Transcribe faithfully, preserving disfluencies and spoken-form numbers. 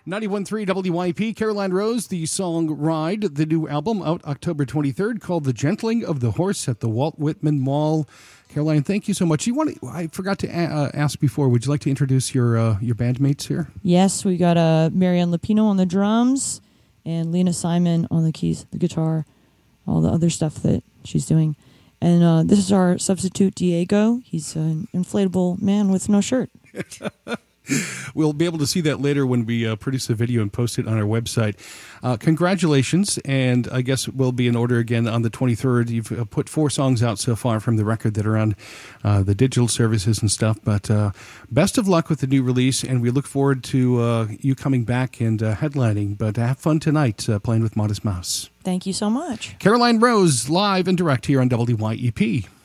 ninety-one point three W Y P, Caroline Rose, the song Ride, the new album out October twenty-third called The Gentling of the Horse at the Walt Whitman Mall. Caroline, thank you so much. You want to, I forgot to a- uh, ask before, would you like to introduce your uh, your bandmates here? Yes, we got uh, Marianne Lupino on the drums and Lena Simon on the keys, the guitar, all the other stuff that she's doing. And uh, this is our substitute, Diego. He's an inflatable man with no shirt. We'll be able to see that later when we uh, produce the video and post it on our website. Uh, congratulations, and I guess we'll be in order again on the twenty-third. You've uh, put four songs out so far from the record that are on uh, the digital services and stuff, but uh, best of luck with the new release, and we look forward to uh, you coming back and uh, headlining, but have fun tonight uh, playing with Modest Mouse. Thank you so much. Caroline Rose, live and direct here on W Y E P.